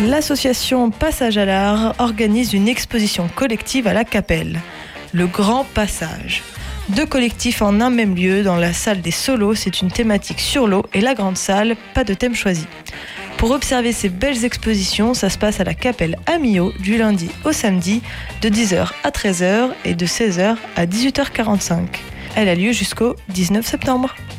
L'association Passage à l'Art organise une exposition collective à la Capelle, le Grand Passage. 2 collectifs en un même lieu, dans la salle des solos, c'est une thématique sur l'eau, et la grande salle, pas de thème choisi. Pour observer ces belles expositions, ça se passe à la Capelle à Millau, du lundi au samedi, de 10h à 13h et de 16h à 18h45. Elle a lieu jusqu'au 19 septembre.